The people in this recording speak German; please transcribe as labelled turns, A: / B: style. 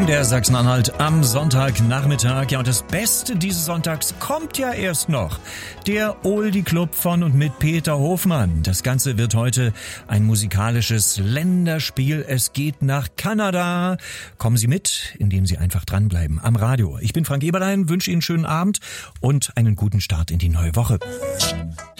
A: MDR Sachsen-Anhalt am Sonntagnachmittag. Ja, und das Beste dieses Sonntags kommt ja erst noch. Der Oldie Club von und mit Peter Hofmann. Das Ganze wird heute ein musikalisches Länderspiel. Es geht nach Kanada. Kommen Sie mit, indem Sie einfach dranbleiben am Radio. Ich bin Frank Eberlein, wünsche Ihnen einen schönen Abend und einen guten Start in die neue Woche.